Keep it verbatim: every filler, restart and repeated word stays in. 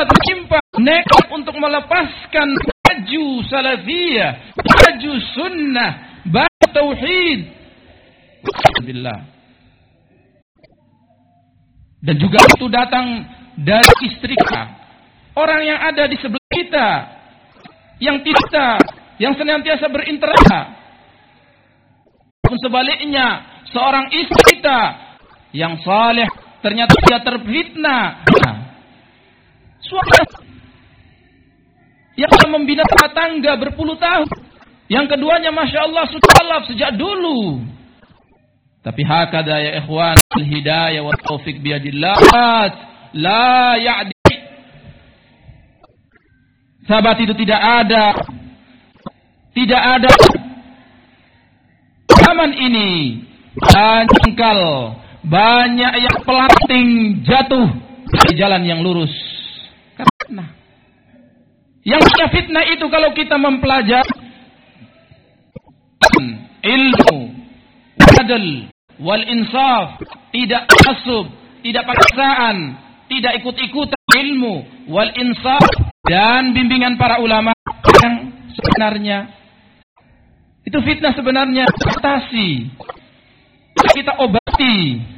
tertimpa nekat untuk melepaskan baju salafiyah, baju sunnah, baju tauhid. Alhamdulillah. Dan juga itu datang dari istri kita, orang yang ada di sebelah kita, yang kita, yang senantiasa berinteraksi. Pun sebaliknya, seorang istri kita yang saleh ternyata dia terfitnah. Nah, suami yang membina rumah tangga berpuluh tahun, yang keduanya masya Allah sudah salaf sejak dulu. Tapi hakada ya ikhwan, al-hidayah wa taufiq biyadillah, la ya'di. Sahabat itu tidak ada, tidak ada zaman ini jengkal, banyak yang pelanting jatuh dari jalan yang lurus. Karena yang punya fitnah itu kalau kita mempelajari ilmu, adl, wal insaf, tidak tasub, tidak paksaan, tidak ikut-ikutan ilmu, wal insaf, dan bimbingan para ulama yang sebenarnya itu fitnah sebenarnya atasi, kita obati.